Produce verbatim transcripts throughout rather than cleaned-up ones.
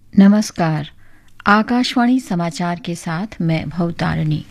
नमस्कार। आकाशवाणी समाचार के साथ मैं भवतारिणी।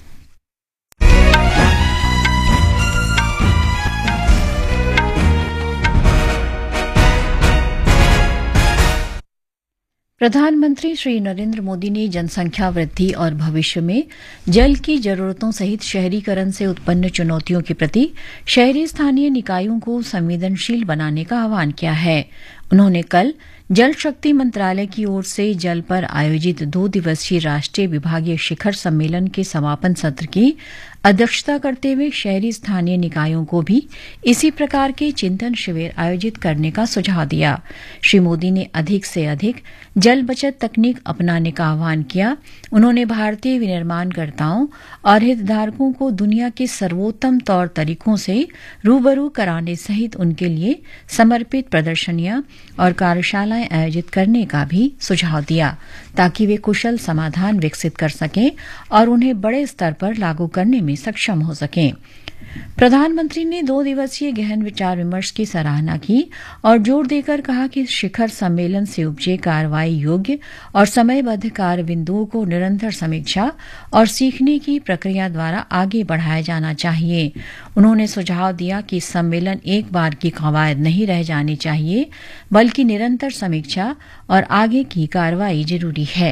प्रधानमंत्री श्री नरेंद्र मोदी ने जनसंख्या वृद्धि और भविष्य में जल की जरूरतों सहित शहरीकरण से उत्पन्न चुनौतियों के प्रति शहरी स्थानीय निकायों को संवेदनशील बनाने का आह्वान किया है। उन्होंने कल जल शक्ति मंत्रालय की ओर से जल पर आयोजित दो दिवसीय राष्ट्रीय विभागीय शिखर सम्मेलन के समापन सत्र की अध्यक्षता करते हुए शहरी स्थानीय निकायों को भी इसी प्रकार के चिंतन शिविर आयोजित करने का सुझाव दिया। श्री मोदी ने अधिक से अधिक जल बचत तकनीक अपनाने का आह्वान किया। उन्होंने भारतीय विनिर्माणकर्ताओं और हितधारकों को दुनिया के सर्वोत्तम तौर तरीकों से रूबरू कराने सहित उनके लिए समर्पित प्रदर्शनियां और कार्यशालाएं आयोजित करने का भी सुझाव दिया, ताकि वे कुशल समाधान विकसित कर सकें और उन्हें बड़े स्तर पर लागू करने में सक्षम हो सकें। प्रधानमंत्री ने दो दिवसीय गहन विचार विमर्श की सराहना की और जोर देकर कहा कि शिखर सम्मेलन से उपजे कार्रवाई योग्य और समयबद्ध कार्य बिंदुओं को निरंतर समीक्षा और सीखने की प्रक्रिया द्वारा आगे बढ़ाया जाना चाहिए। उन्होंने सुझाव दिया कि सम्मेलन एक बार की कवायद नहीं रह जानी चाहिए, बल्कि निरंतर समीक्षा और आगे की कार्रवाई जरूरी है।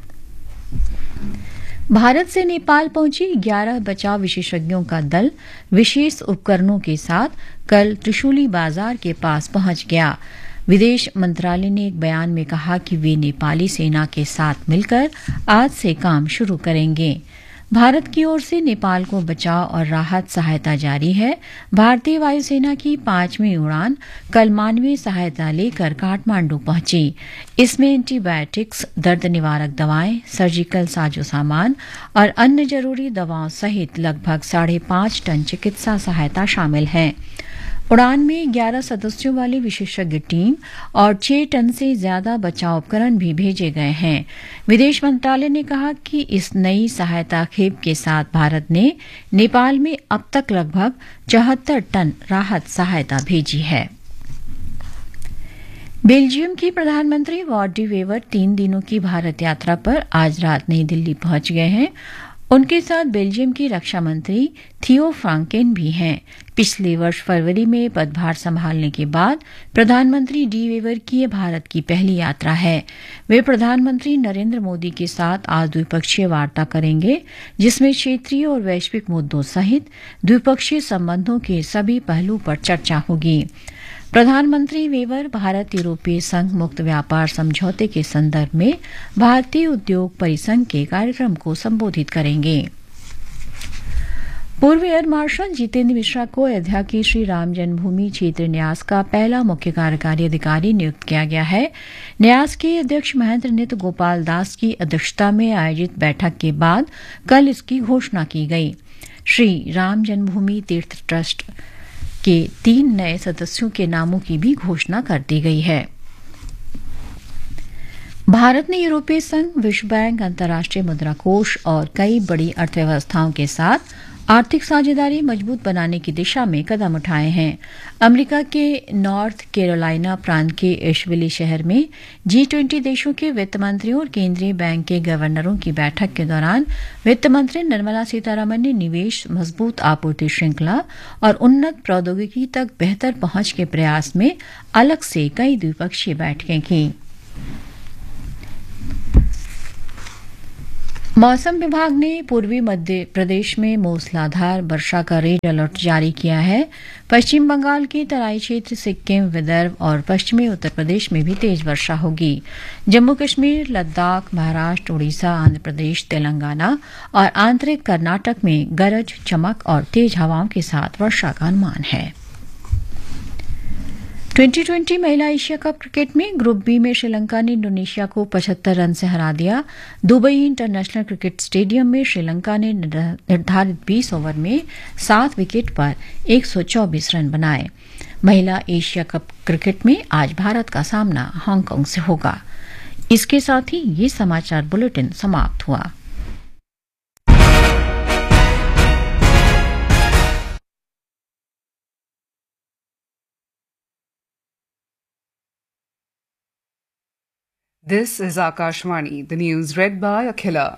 भारत से नेपाल पहुंची ग्यारह बचाव विशेषज्ञों का दल विशेष उपकरणों के साथ कल त्रिशूली बाजार के पास पहुंच गया। विदेश मंत्रालय ने एक बयान में कहा कि वे नेपाली सेना के साथ मिलकर आज से काम शुरू करेंगे। भारत की ओर से नेपाल को बचाव और राहत सहायता जारी है। भारतीय वायुसेना की पांचवीं उड़ान कल मानवीय सहायता लेकर काठमांडू पहुंची। इसमें एंटीबायोटिक्स, दर्द निवारक दवाएं, सर्जिकल साजो सामान और अन्य जरूरी दवाओं सहित लगभग साढ़े पांच टन चिकित्सा सहायता शामिल है। उड़ान में ग्यारह सदस्यों वाली विशेषज्ञ टीम और छह टन से ज्यादा बचाव उपकरण भी भेजे गए हैं। विदेश मंत्रालय ने कहा कि इस नई सहायता खेप के साथ भारत ने नेपाल में अब तक लगभग चौहत्तर टन राहत सहायता भेजी है। बेल्जियम के प्रधानमंत्री वॉट डी वेवर तीन दिनों की भारत यात्रा पर आज रात नई दिल्ली पहुंच गए हैं। उनके साथ बेल्जियम की रक्षा मंत्री थियो फ्रांकेन भी हैं। पिछले वर्ष फरवरी में पदभार संभालने के बाद प्रधानमंत्री डी वेवर की ये भारत की पहली यात्रा है। वे प्रधानमंत्री नरेंद्र मोदी के साथ आज द्विपक्षीय वार्ता करेंगे, जिसमें क्षेत्रीय और वैश्विक मुद्दों सहित द्विपक्षीय संबंधों के सभी पहलू पर चर्चा होगी। प्रधानमंत्री वेवर भारत यूरोपीय संघ मुक्त व्यापार समझौते के संदर्भ में भारतीय उद्योग परिसंघ के कार्यक्रम को संबोधित करेंगे। पूर्व एयर मार्शल जितेंद्र मिश्रा को अयोध्या के श्री राम जन्मभूमि क्षेत्र न्यास का पहला मुख्य कार्यकारी अधिकारी नियुक्त किया गया है। न्यास के अध्यक्ष महेंद्र नित गोपाल दास की अध्यक्षता में आयोजित बैठक के बाद कल इसकी घोषणा की गई। श्री राम जन्मभूमि तीर्थ ट्रस्ट के तीन नए सदस्यों के नामों की भी घोषणा कर दी गई है। भारत ने यूरोपीय संघ, विश्व बैंक, अंतर्राष्ट्रीय मुद्रा कोष और कई बड़ी अर्थव्यवस्थाओं के साथ आर्थिक साझेदारी मजबूत बनाने की दिशा में कदम उठाए हैं। अमेरिका के नॉर्थ कैरोलिना प्रांत के एशविली शहर में जी ट्वेंटी देशों के वित्त मंत्रियों और केंद्रीय बैंक के गवर्नरों की बैठक के दौरान वित्त मंत्री निर्मला सीतारमण ने निवेश, मजबूत आपूर्ति श्रृंखला और उन्नत प्रौद्योगिकी तक बेहतर पहुंच के प्रयास में अलग से कई द्विपक्षीय बैठकें की। मौसम विभाग ने पूर्वी मध्य प्रदेश में मूसलाधार वर्षा का रेड अलर्ट जारी किया है। पश्चिम बंगाल के तराई क्षेत्र, सिक्किम, विदर्भ और पश्चिमी उत्तर प्रदेश में भी तेज वर्षा होगी। जम्मू कश्मीर, लद्दाख, महाराष्ट्र, उड़ीसा, आंध्र प्रदेश, तेलंगाना और आंतरिक कर्नाटक में गरज, चमक और तेज हवाओं के साथ वर्षा का अनुमान है। ट्वेंटी ट्वेंटी महिला एशिया कप क्रिकेट में ग्रुप बी में श्रीलंका ने इंडोनेशिया को पचहत्तर रन से हरा दिया। दुबई इंटरनेशनल क्रिकेट स्टेडियम में श्रीलंका ने निर्धारित बीस ओवर में सात विकेट पर एक सौ चौबीस रन बनाए। महिला एशिया कप क्रिकेट में आज भारत का सामना हांगकांग से होगा। इसके साथ ही ये समाचार बुलेटिन समाप्त हुआ। This is Akashvani, the news read by Akhila.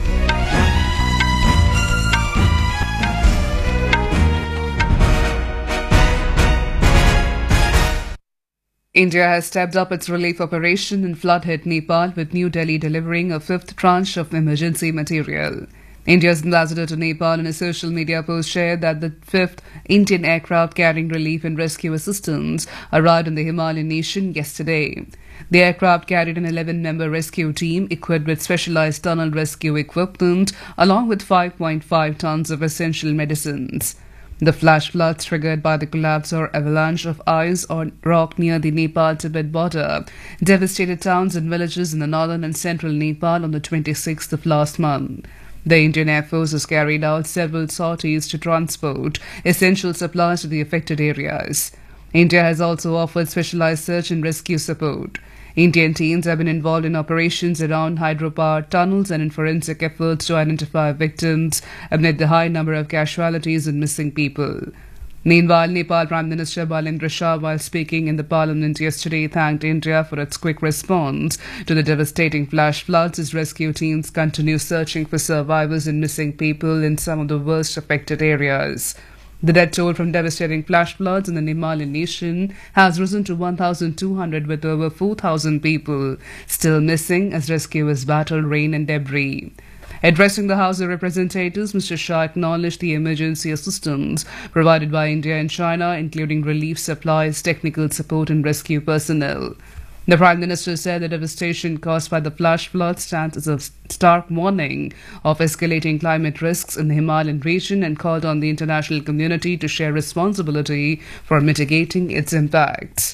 India has stepped up its relief operation in flood-hit Nepal, with New Delhi delivering a fifth tranche of emergency material. India's ambassador to Nepal in a social media post shared that the fifth Indian aircraft carrying relief and rescue assistance arrived in the Himalayan nation yesterday. The aircraft carried an eleven-member rescue team equipped with specialized tunnel rescue equipment, along with five point five tons of essential medicines. The flash floods triggered by the collapse or avalanche of ice or rock near the Nepal-Tibet border devastated towns and villages in the northern and central Nepal on the twenty-sixth of last month. The Indian Air Force has carried out several sorties to transport essential supplies to the affected areas. India has also offered specialized search and rescue support. Indian teams have been involved in operations around hydropower tunnels and in forensic efforts to identify victims amid the high number of casualties and missing people. Meanwhile, Nepal Prime Minister Balendra Shah, while speaking in the parliament yesterday, thanked India for its quick response to the devastating flash floods as rescue teams continue searching for survivors and missing people in some of the worst affected areas. The death toll from devastating flash floods in the Himalayan nation has risen to one thousand two hundred, with over four thousand people still missing as rescuers battle rain and debris. Addressing the House of Representatives, Mister Shah acknowledged the emergency assistance provided by India and China, including relief supplies, technical support and rescue personnel. The Prime Minister said the devastation caused by the flash flood stands as a stark warning of escalating climate risks in the Himalayan region and called on the international community to share responsibility for mitigating its impacts.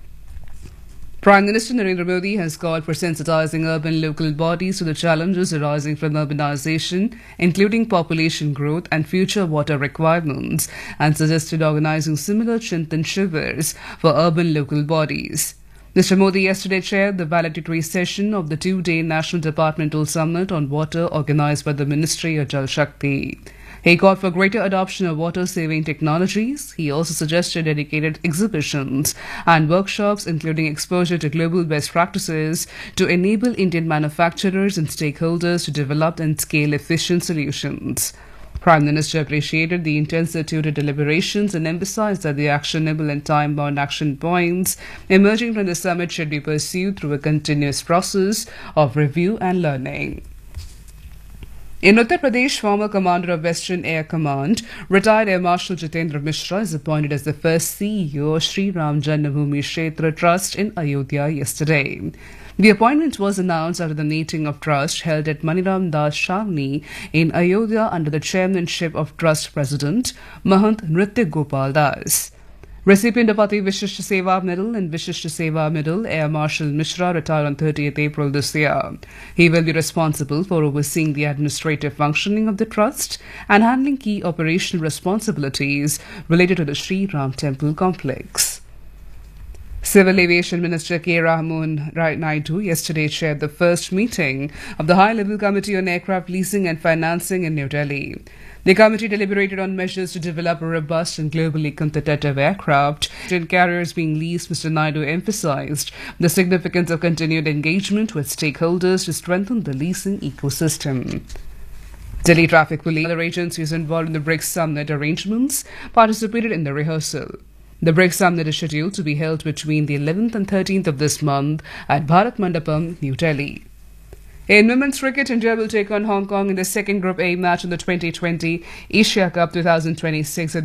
Prime Minister Narendra Modi has called for sensitizing urban local bodies to the challenges arising from urbanization, including population growth and future water requirements, and suggested organizing similar Chintan Shivers for urban local bodies. Mister Modi yesterday chaired the valedictory session of the two-day National Departmental Summit on Water organized by the Ministry of Jal Shakti. He called for greater adoption of water-saving technologies. He also suggested dedicated exhibitions and workshops, including exposure to global best practices, to enable Indian manufacturers and stakeholders to develop and scale efficient solutions. Prime Minister appreciated the intensity of the deliberations and emphasized that the actionable and time-bound action points emerging from the summit should be pursued through a continuous process of review and learning. In Uttar Pradesh, former commander of Western Air Command, retired Air Marshal Jitendra Mishra, is appointed as the first C E O of Sri Ram Janmabhoomi Kshetra Trust in Ayodhya yesterday. The appointment was announced after the meeting of trust held at Maniram Das Shavni in Ayodhya under the chairmanship of Trust President Mahant Nritya Gopal Das. Recipient of Ati Vishisht Seva Medal and Vishisht Seva Medal, Air Marshal Mishra retired on thirtieth April this year. He will be responsible for overseeing the administrative functioning of the trust and handling key operational responsibilities related to the Sri Ram Temple complex. Civil Aviation Minister K. Rahamohan Naidu yesterday chaired the first meeting of the High-Level Committee on Aircraft Leasing and Financing in New Delhi. The committee deliberated on measures to develop a robust and globally competitive aircraft and carriers being leased. Mister Naidu emphasized the significance of continued engagement with stakeholders to strengthen the leasing ecosystem. Delhi Traffic Police, other agencies involved in the BRICS Summit arrangements, participated in the rehearsal. The BRICS Summit is scheduled to be held between the eleventh and thirteenth of this month at Bharat Mandapam, New Delhi. In women's cricket, India will take on Hong Kong in the second Group A match in the twenty twenty Asia Cup twenty twenty-six at